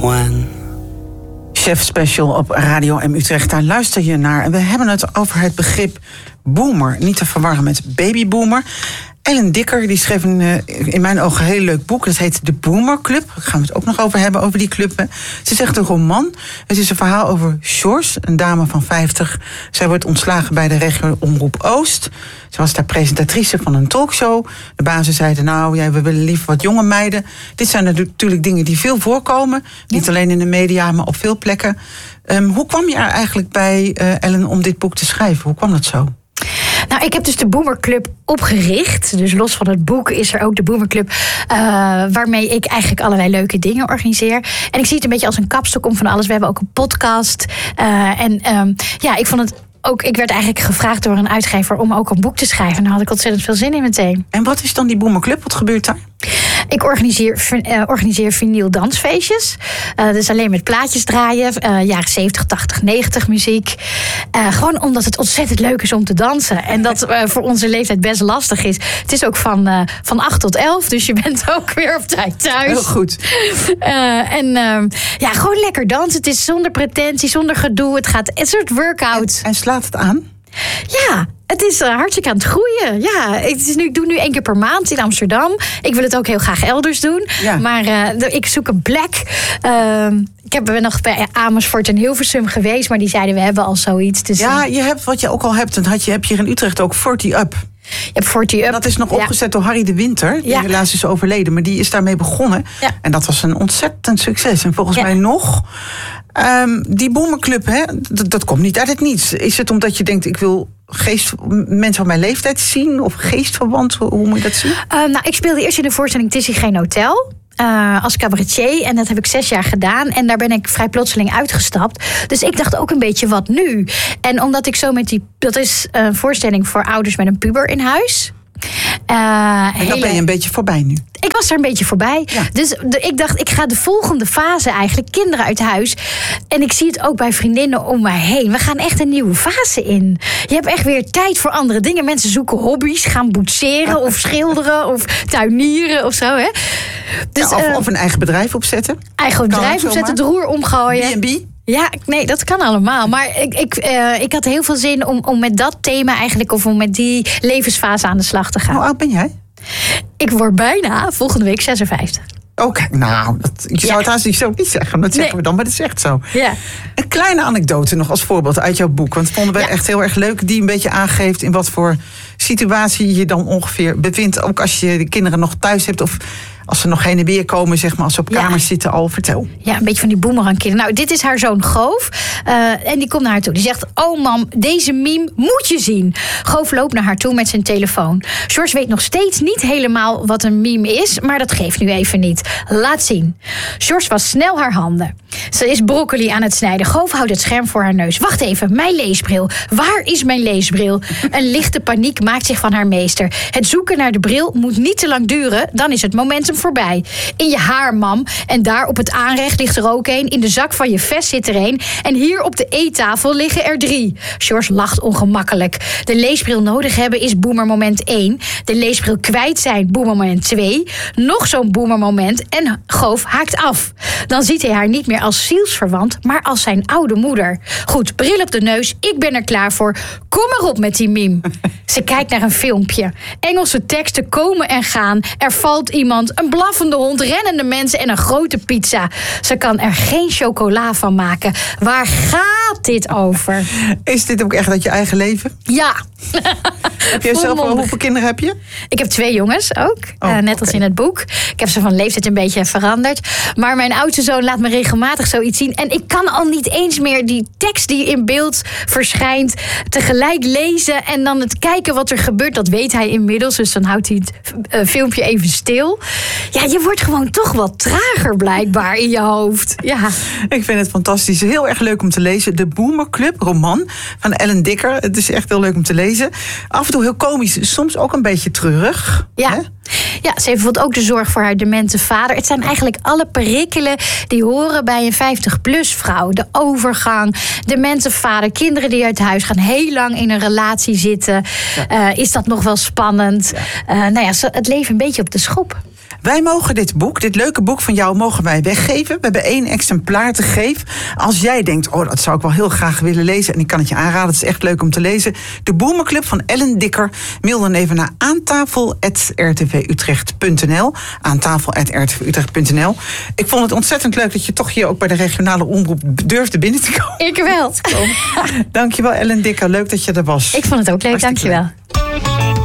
when. Chef Special op Radio M Utrecht, daar luister je naar. En we hebben het over het begrip boomer. Niet te verwarren met babyboomer. Ellen Dicker die schreef een in mijn ogen een heel leuk boek. Dat heet De Boomer Club. Daar gaan we het ook nog over hebben, over die club. Het is echt een roman. Het is een verhaal over Sjors, een dame van 50. Zij wordt ontslagen bij de regio Omroep Oost. Ze was daar presentatrice van een talkshow. De bazen zeiden, nou, ja, we willen liever wat jonge meiden. Dit zijn natuurlijk dingen die veel voorkomen. Ja. Niet alleen in de media, maar op veel plekken. Hoe kwam je er eigenlijk bij, Ellen, om dit boek te schrijven? Hoe kwam dat zo? Nou, ik heb dus de Boomer Club opgericht. Dus los van het boek is er ook de Boomer Club, waarmee ik eigenlijk allerlei leuke dingen organiseer. En ik zie het een beetje als een kapstok om van alles. We hebben ook een podcast. Ik vond het ook. Ik werd eigenlijk gevraagd door een uitgever om ook een boek te schrijven. En daar had ik ontzettend veel zin in meteen. En wat is dan die Boomer Club? Wat gebeurt daar? Ik organiseer vinyl dansfeestjes. Dus alleen met plaatjes draaien. Jaren 70, 80, 90 muziek. Gewoon omdat het ontzettend leuk is om te dansen. En dat voor onze leeftijd best lastig is. Het is ook van 8 tot 11. Dus je bent ook weer op tijd thuis. Heel goed. Gewoon lekker dansen. Het is zonder pretentie, zonder gedoe. Het gaat een soort workout. En slaat het aan? Ja, het is hartstikke aan het groeien. Ja, ik doe nu 1 keer per maand in Amsterdam. Ik wil het ook heel graag elders doen. Ja. Maar ik zoek een plek. Ik ben nog bij Amersfoort en Hilversum geweest. Maar die zeiden, we hebben al zoiets. Dus, ja, je hebt wat je ook al hebt. Dan heb je hier in Utrecht ook 40 Up. Je hebt 40 Up. Dat is nog opgezet door Harry de Winter. Die helaas is overleden. Maar die is daarmee begonnen. Ja. En dat was een ontzettend succes. En volgens mij nog. Die Boomerclub, dat komt niet uit het niets. Is het omdat je denkt, ik wil mensen van mijn leeftijd zien? Of geestverwant? Hoe moet je dat zien? Ik speelde eerst in de voorstelling Het is hier geen hotel. Als cabaretier. En dat heb ik 6 jaar gedaan. En daar ben ik vrij plotseling uitgestapt. Dus ik dacht ook een beetje, wat nu? En omdat ik zo dat is een voorstelling voor ouders met een puber in huis. En dan ben je een beetje voorbij nu. Ik was er een beetje voorbij. Ja. Dus ik dacht, ik ga de volgende fase eigenlijk, kinderen uit huis. En ik zie het ook bij vriendinnen om mij heen. We gaan echt een nieuwe fase in. Je hebt echt weer tijd voor andere dingen. Mensen zoeken hobby's, gaan boetseren of schilderen of tuinieren of zo. Hè? Dus, of een eigen bedrijf opzetten. Eigen bedrijf opzetten, het roer omgooien. B&B? Ja, nee, dat kan allemaal. Maar ik had heel veel zin om met dat thema eigenlijk, of om met die levensfase aan de slag te gaan. Hoe oud ben jij? Ik word bijna volgende week 56. Oké, nou, je zou het haast niet zo niet zeggen. Dat zeggen we dan, maar dat is echt zo. Ja. Een kleine anekdote nog als voorbeeld uit jouw boek. Want dat vonden we echt heel erg leuk. Die een beetje aangeeft in wat voor situatie je dan ongeveer bevindt. Ook als je de kinderen nog thuis hebt of als ze nog heen en weer komen, zeg maar, als ze op kamers zitten al. Vertel. Ja, een beetje van die boemerangkinderen. Nou, dit is haar zoon Goof. En die komt naar haar toe. Die zegt, oh mam, deze meme moet je zien. Goof loopt naar haar toe met zijn telefoon. Sjors weet nog steeds niet helemaal wat een meme is, maar dat geeft nu even niet. Laat zien. Sjors was snel haar handen. Ze is broccoli aan het snijden. Goof houdt het scherm voor haar neus. Wacht even, mijn leesbril. Waar is mijn leesbril? Een lichte paniek maakt zich van haar meester. Het zoeken naar de bril moet niet te lang duren, dan is het momentum voorbij. In je haar, mam. En daar op het aanrecht ligt er ook 1. In de zak van je vest zit er 1. En hier op de eettafel liggen er 3. Sjors lacht ongemakkelijk. De leesbril nodig hebben is boomermoment 1. De leesbril kwijt zijn, boomermoment 2. Nog zo'n boomermoment en Goof haakt af. Dan ziet hij haar niet meer als zielsverwant, maar als zijn oude moeder. Goed, bril op de neus, ik ben er klaar voor. Kom maar op met die meme. Ze kijkt naar een filmpje. Engelse teksten komen en gaan. Er valt iemand, een blaffende hond, rennende mensen en een grote pizza. Ze kan er geen chocola van maken. Waar gaat dit over? Is dit ook echt uit je eigen leven? Ja. Heb je zelf al, hoeveel kinderen heb je? Ik heb 2 jongens ook. Net als in het boek. Ik heb ze van leeftijd een beetje veranderd. Maar mijn oudste zoon laat me regelmatig zoiets zien. En ik kan al niet eens meer die tekst die in beeld verschijnt tegelijk lezen en dan het kijken wat er gebeurt. Dat weet hij inmiddels. Dus dan houdt hij het filmpje even stil. Ja, je wordt gewoon toch wat trager blijkbaar in je hoofd. Ja. Ik vind het fantastisch. Heel erg leuk om te lezen. De Boomer Club, roman van Ellen Dicker. Het is echt heel leuk om te lezen. Af en toe heel komisch, soms ook een beetje treurig. Ja. Hè? Ja, ze heeft bijvoorbeeld ook de zorg voor haar demente vader. Het zijn eigenlijk alle perikelen die horen bij een 50-plus vrouw. De overgang, demente vader, kinderen die uit huis gaan, heel lang in een relatie zitten. Ja. Is dat nog wel spannend? Ja. Het leven een beetje op de schop. Wij mogen dit leuke boek van jou, mogen wij weggeven. We hebben 1 exemplaar te geven. Als jij denkt, dat zou ik wel heel graag willen lezen, en ik kan het je aanraden, het is echt leuk om te lezen. De Boomerclub van Ellen Dicker. Mail dan even naar aantafel@rtvutrecht.nl. aantafel@rtvutrecht.nl. Ik vond het ontzettend leuk dat je toch hier ook bij de regionale omroep durfde binnen te komen. Ik wel. Dankjewel, Ellen Dicker. Leuk dat je er was. Ik vond het ook leuk, dankjewel.